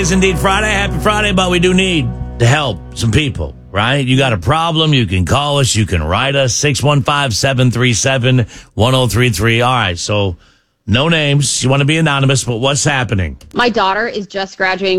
is indeed Friday. Happy Friday, but we do need to help some people, right? You got a problem, you can call us, you can write us, 615-737-1033. All right, so no names. You want to be anonymous, but what's happening? My daughter is just graduating